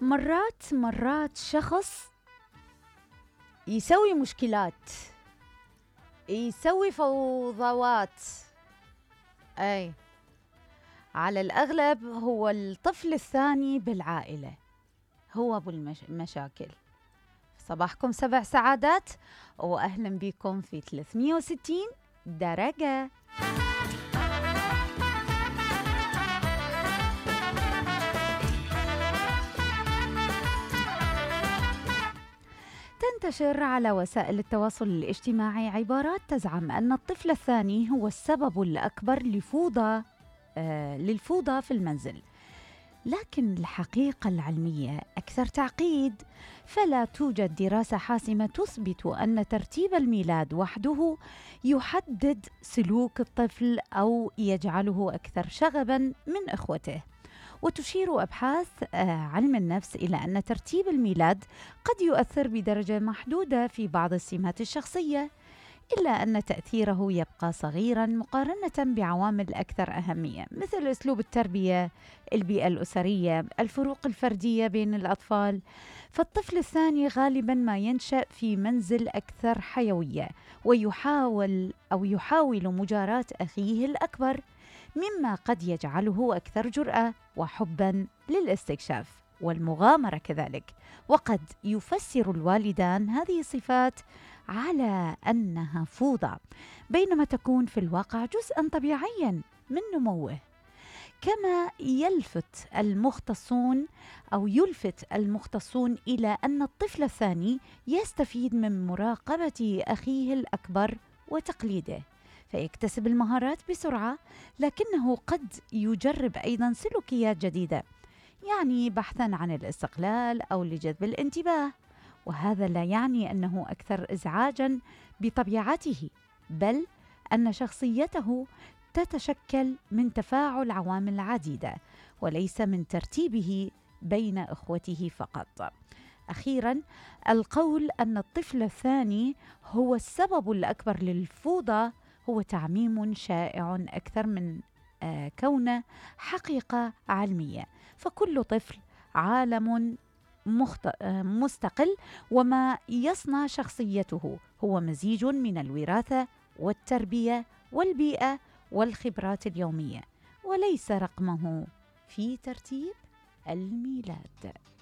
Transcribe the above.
مرات شخص يسوي مشكلات، يسوي فوضوات. أي على الأغلب هو الطفل الثاني بالعائلة، هو أبو المشاكل. صباحكم 7 سعادات وأهلا بكم في 360 درجة. تنتشر على وسائل التواصل الاجتماعي عبارات تزعم أن الطفل الثاني هو السبب الأكبر للفوضى في المنزل، لكن الحقيقة العلمية أكثر تعقيد. فلا توجد دراسة حاسمة تثبت أن ترتيب الميلاد وحده يحدد سلوك الطفل أو يجعله أكثر شغباً من إخوته. وتشير أبحاث علم النفس إلى أن ترتيب الميلاد قد يؤثر بدرجة محدودة في بعض السمات الشخصية، إلا أن تأثيره يبقى صغيراً مقارنة بعوامل أكثر أهمية مثل أسلوب التربية، البيئة الأسرية، الفروق الفردية بين الأطفال. فالطفل الثاني غالباً ما ينشأ في منزل أكثر حيوية ويحاول مجاراة أخيه الأكبر، مما قد يجعله أكثر جرأة وحباً للاستكشاف والمغامرة كذلك. وقد يفسر الوالدان هذه الصفات على أنها فوضى، بينما تكون في الواقع جزءاً طبيعياً من نموه. كما يلفت المختصون إلى أن الطفل الثاني يستفيد من مراقبة أخيه الأكبر وتقليده، فيكتسب المهارات بسرعة، لكنه قد يجرب أيضاً سلوكيات جديدة، يعني بحثاً عن الاستقلال أو لجذب الانتباه. وهذا لا يعني أنه أكثر إزعاجاً بطبيعته، بل أن شخصيته تتشكل من تفاعل عوامل عديدة وليس من ترتيبه بين إخوته فقط. أخيراً، القول أن الطفل الثاني هو السبب الأكبر للفوضى هو تعميم شائع أكثر من كونه حقيقة علمية. فكل طفل عالم مستقل، وما يصنع شخصيته هو مزيج من الوراثة والتربية والبيئة والخبرات اليومية، وليس رقمه في ترتيب الميلاد.